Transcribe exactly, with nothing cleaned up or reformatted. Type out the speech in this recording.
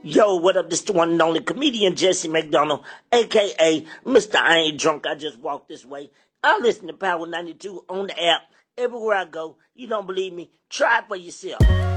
Yo, what up? This the one and only comedian Jesse McDonald, a k a. Mister I Ain't Drunk, I Just Walked This Way. I listen to Power ninety-two on the app. Everywhere I go. You don't believe me? Try it for yourself.